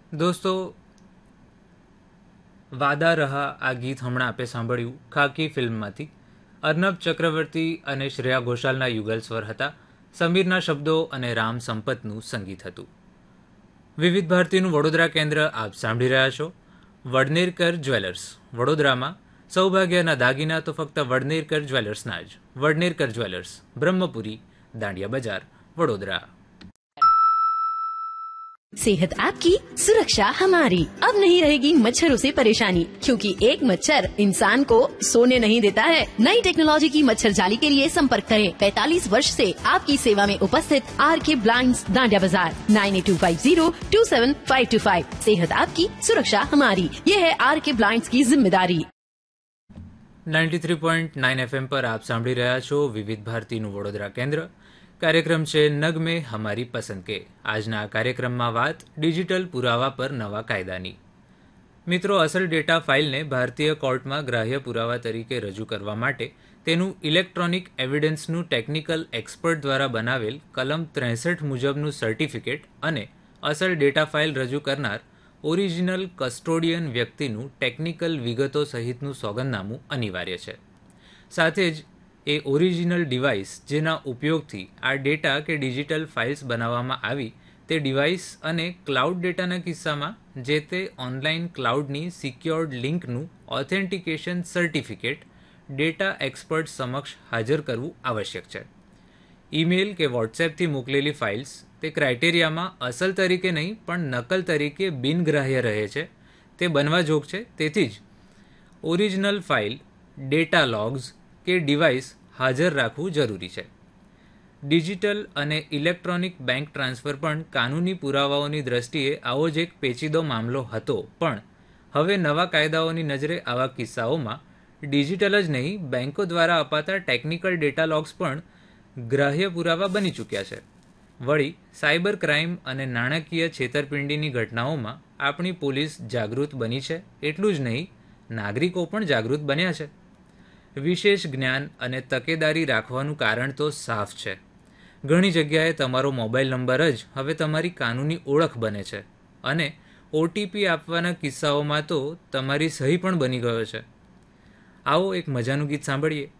દોસ્તો, વાદા રહા આ ગીત હમણાં આપે સાંભળ્યું ખાકી ફિલ્મમાંથી. અર્નબ ચક્રવર્તી અને શ્રેયા ઘોષાલના યુગલ સ્વર હતા. સમીરના શબ્દો અને રામ સંપતનું સંગીત હતું. વિવિધ ભારતીનું વડોદરા કેન્દ્ર આપ સાંભળી રહ્યા છો. વડનેરકર જ્વેલર્સ વડોદરામાં સૌભાગ્યના દાગીના તો ફક્ત વડનેરકર જ્વેલર્સના જ. વડનેરકર જ્વેલર્સ, બ્રહ્મપુરી, दांडिया बाजार, वडोदरा. सेहत आपकी, सुरक्षा हमारी. अब नहीं रहेगी मच्छरों से परेशानी, क्योंकि एक मच्छर इंसान को सोने नहीं देता है. नई टेक्नोलॉजी की मच्छर जाली के लिए संपर्क करें 45 वर्ष से आपकी सेवा में उपस्थित आर.के. ब्लाइंड्स, दांडिया बाजार. 9825027525. सेहत आपकी, सुरक्षा हमारी. ये है आर.के. ब्लाइंड्स की जिम्मेदारी. 93.9 FM પર આપ સાંભળી રહ્યા છો વિવિધ ભારતીનું વડોદરા કેન્દ્ર. કાર્યક્રમ છે નગ મેં હમારી પસંદ કે. આજના આ કાર્યક્રમમાં વાત ડિજિટલ પુરાવા પર નવા કાયદાની. મિત્રો, અસલ ડેટા ફાઇલને ભારતીય કોર્ટમાં ગ્રાહ્ય પુરાવા તરીકે રજૂ કરવા માટે તેનું ઇલેક્ટ્રોનિક એવિડન્સનું ટેકનિકલ એક્સપર્ટ દ્વારા બનાવેલ કલમ 63 મુજબનું સર્ટિફિકેટ અને અસલ ડેટા ફાઇલ રજૂ કરનાર ઓરિજિનલ કસ્ટોડિયન વ્યક્તિનું ટેકનિકલ વિગતો સહિતનું સોગંદનામું અનિવાર્ય છે. સાથે જ એ ઓરિજિનલ ડિવાઇસ જેના ઉપયોગથી આ ડેટા કે ડિજિટલ ફાઇલ્સ બનાવવામાં આવી તે ડિવાઇસ અને ક્લાઉડ ડેટાના કિસ્સામાં જે તે online ક્લાઉડની secured લિંકનું authentication certificate data expert સમક્ષ હાજર કરવું આવશ્યક છે. ઈમેલ કે વોટ્સએપથી મોકલેલી ફાઇલ્સ તે ક્રાઇટેરિયામાં અસલ તરીકે નહીં પણ નકલ તરીકે બિનગ્રાહ્ય રહે છે. તે બનવા જોગ છે. તેથી જ ઓરિજિનલ ફાઇલ, ડેટા લોગ્સ કે ડિવાઇસ હાજર રાખવું જરૂરી છે. ડિજિટલ અને ઇલેક્ટ્રોનિક બેંક ટ્રાન્સફર પણ કાનૂની પુરાવાઓની દ્રષ્ટિએ આવો જ એક પેચીદો મામલો હતો, પણ હવે નવા કાયદાઓની નજરે આવા કિસ્સાઓમાં ડિજિટલ જ નહીં, બેંકો દ્વારા અપાતા ટેકનિકલ ડેટા લોગ્સ પણ ગ્રાહ્ય પુરાવા બની ચૂક્યા છે. વળી સાયબર ક્રાઇમ અને નાણાકીય છેતરપિંડીની ઘટનાઓમાં આપણી પોલીસ જાગૃત બની છે. એટલું જ નહીં, નાગરિકો પણ જાગૃત બન્યા છે. વિશેષ જ્ઞાન અને તકેદારી રાખવાનું કારણ તો સાફ છે. ઘણી જગ્યાએ તમારો મોબાઈલ નંબર જ હવે તમારી કાનૂની ઓળખ બને છે અને ઓટીપી આપવાના કિસ્સાઓમાં તો તમારી સહી પણ બની ગયો છે. આવો એક મજાનું ગીત સાંભળીએ.